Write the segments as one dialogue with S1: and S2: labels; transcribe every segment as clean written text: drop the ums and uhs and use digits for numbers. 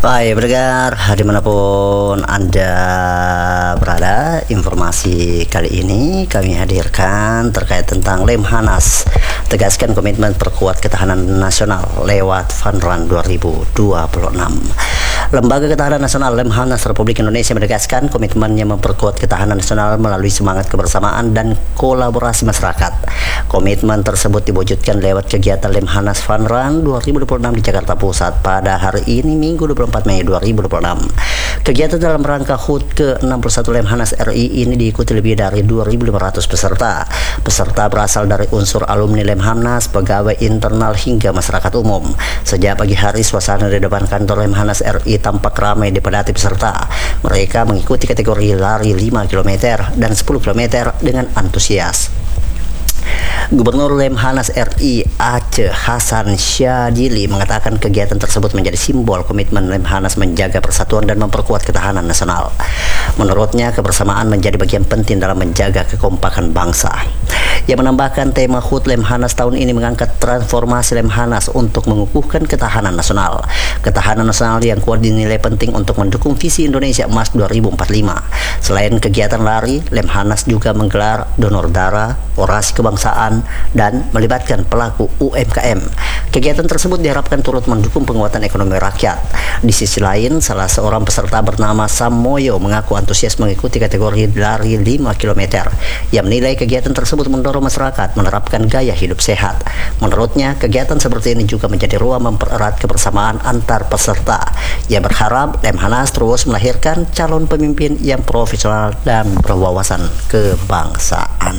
S1: Baik, pendengar, dimanapun Anda berada, informasi kali ini kami hadirkan terkait tentang Lemhanas tegaskan komitmen perkuat ketahanan nasional lewat Fun Run 2026. Lembaga Ketahanan Nasional Lemhanas Republik Indonesia menegaskan komitmennya memperkuat ketahanan nasional melalui semangat kebersamaan dan kolaborasi masyarakat. Komitmen tersebut diwujudkan lewat kegiatan Lemhanas Fun Run 2026 di Jakarta Pusat pada hari ini Minggu 24 Mei 2026. Kegiatan dalam rangka HUT ke-61 Lemhanas RI ini diikuti lebih dari 2.500 peserta. Peserta berasal dari unsur alumni Lemhanas, pegawai internal hingga masyarakat umum. Sejak pagi hari suasana di depan kantor Lemhanas RI tampak ramai dipadati peserta. Mereka mengikuti kategori lari 5 km dan 10 km dengan antusias. Gubernur Lemhanas RI Aceh Hasan Syadili mengatakan kegiatan tersebut menjadi simbol komitmen Lemhanas menjaga persatuan dan memperkuat ketahanan nasional. Menurutnya, kebersamaan menjadi bagian penting dalam menjaga kekompakan bangsa. Ia menambahkan tema HUT Lemhanas tahun ini mengangkat transformasi Lemhanas untuk mengukuhkan ketahanan nasional. Ketahanan nasional yang kuat dinilai penting untuk mendukung visi Indonesia Emas 2045. Selain kegiatan lari, Lemhanas juga menggelar donor darah, orasi kebangsaan, dan melibatkan pelaku UMKM. Kegiatan tersebut diharapkan turut mendukung penguatan ekonomi rakyat. Di sisi lain, salah seorang peserta bernama Samoyo mengaku antusias mengikuti kategori lari 5 km. Ia menilai kegiatan tersebut mendorong masyarakat menerapkan gaya hidup sehat. Menurutnya, kegiatan seperti ini juga menjadi ruang mempererat kebersamaan antar peserta. Ia berharap Lemhanas terus melahirkan calon pemimpin yang profesional dan berwawasan kebangsaan.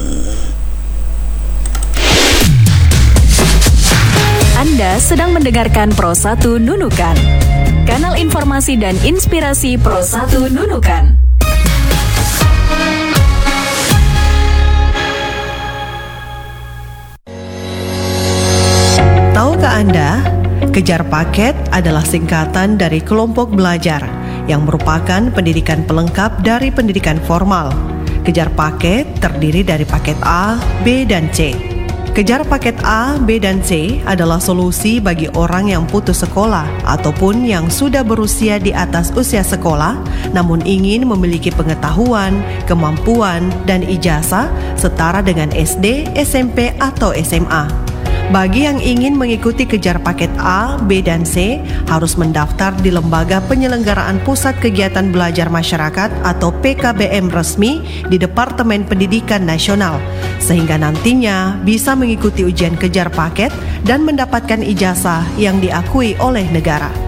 S2: Anda sedang mendengarkan Pro 1 Nunukan, kanal informasi dan inspirasi Pro 1 Nunukan.
S3: Tahukah Anda, Kejar Paket adalah singkatan dari kelompok belajar yang merupakan pendidikan pelengkap dari pendidikan formal. Kejar Paket terdiri dari paket A, B, dan C. Kejar paket A, B, dan C adalah solusi bagi orang yang putus sekolah ataupun yang sudah berusia di atas usia sekolah namun ingin memiliki pengetahuan, kemampuan, dan ijazah setara dengan SD, SMP, atau SMA. Bagi yang ingin mengikuti kejar paket A, B, dan C harus mendaftar di Lembaga Penyelenggaraan Pusat Kegiatan Belajar Masyarakat atau PKBM resmi di Departemen Pendidikan Nasional, sehingga nantinya bisa mengikuti ujian kejar paket dan mendapatkan ijazah yang diakui oleh negara.